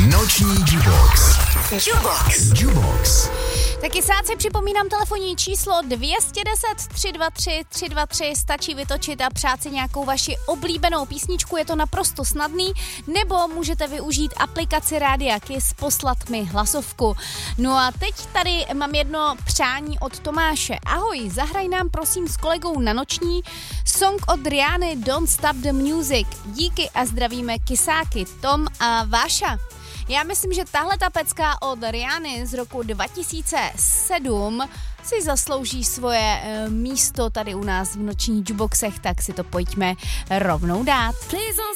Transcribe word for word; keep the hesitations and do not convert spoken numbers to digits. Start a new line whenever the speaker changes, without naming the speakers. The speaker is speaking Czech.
Noční Jubox. Jubox. Jubox.
Taky sáci připomínám telefonní číslo dvě deset tři dva tři tři dva tři, stačí vytočit a přát si nějakou vaši oblíbenou písničku, je to naprosto snadný, nebo můžete využít aplikaci Rádia Kiss, poslat mi hlasovku. No a teď tady mám jedno přání od Tomáše. Ahoj, zahraj nám prosím s kolegou na noční song od Riany Don't Stop the Music. Díky a zdravíme Kisáky, Tom a Váša. Já myslím, že tahle ta pecka od Riany z roku dva tisíce sedm si zaslouží svoje e, místo tady u nás v nočních juboxech, tak si to pojďme rovnou dát.